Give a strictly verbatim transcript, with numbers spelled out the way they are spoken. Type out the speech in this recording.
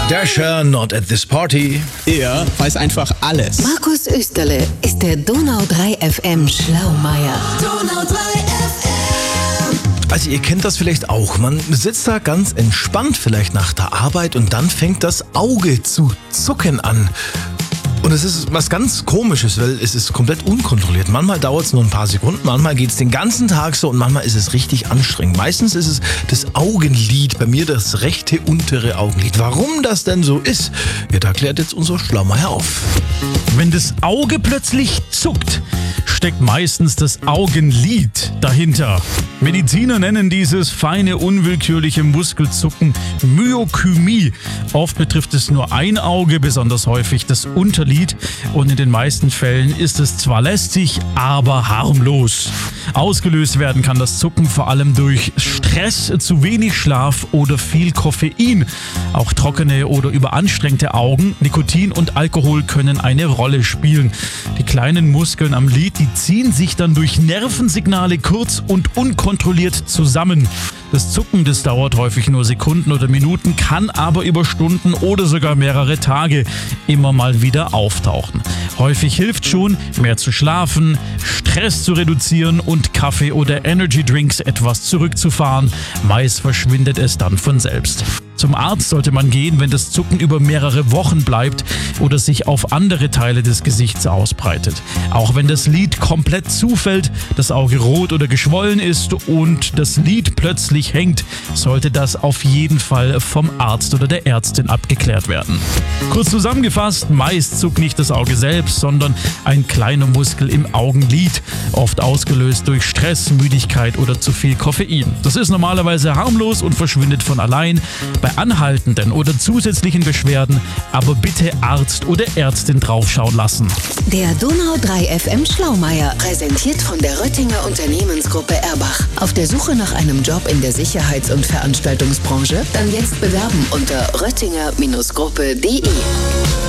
Dasher, not at this party. Er weiß einfach alles. Markus Österle ist der Donau drei F M Schlaumeier. Donau drei F M. Also ihr kennt das vielleicht auch. Man sitzt da ganz entspannt vielleicht nach der Arbeit und dann fängt das Auge zu zucken an. Und es ist was ganz Komisches, weil es ist komplett unkontrolliert. Manchmal dauert es nur ein paar Sekunden, manchmal geht es den ganzen Tag so und manchmal ist es richtig anstrengend. Meistens ist es das Augenlid, bei mir das rechte untere Augenlid. Warum das denn so ist, ja, da klärt jetzt unser Schlaumeier auf. Wenn das Auge plötzlich zuckt, steckt meistens das Augenlid dahinter. Mediziner nennen dieses feine, unwillkürliche Muskelzucken Myokymie. Oft betrifft es nur ein Auge, besonders häufig das Unterlid. Und in den meisten Fällen ist es zwar lästig, aber harmlos. Ausgelöst werden kann das Zucken vor allem durch Stress, zu wenig Schlaf oder viel Koffein. Auch trockene oder überanstrengte Augen, Nikotin und Alkohol können eine Rolle spielen. Die kleinen Muskeln am Lid, die ziehen sich dann durch Nervensignale kurz und unkontrolliert zusammen. Das Zucken, das dauert häufig nur Sekunden oder Minuten, kann aber über Stunden oder sogar mehrere Tage immer mal wieder auftauchen. Häufig hilft schon, mehr zu schlafen, Stress zu reduzieren und Kaffee oder Energy Drinks etwas zurückzufahren. Meist verschwindet es dann von selbst. Zum Arzt sollte man gehen, wenn das Zucken über mehrere Wochen bleibt oder sich auf andere Teile des Gesichts ausbreitet. Auch wenn das Lid komplett zufällt, das Auge rot oder geschwollen ist und das Lid plötzlich hängt, sollte das auf jeden Fall vom Arzt oder der Ärztin abgeklärt werden. Kurz zusammengefasst, meist zuckt nicht das Auge selbst, sondern ein kleiner Muskel im Augenlid, oft ausgelöst durch Stress, Müdigkeit oder zu viel Koffein. Das ist normalerweise harmlos und verschwindet von allein. Bei anhaltenden oder zusätzlichen Beschwerden aber bitte Arzt oder Ärztin draufschauen lassen. Der Donau drei F M Schlaumeier, präsentiert von der Röttinger Unternehmensgruppe Erbach. Auf der Suche nach einem Job in der Sicherheits- und Veranstaltungsbranche? Dann jetzt bewerben unter röttinger Gruppe punkt de.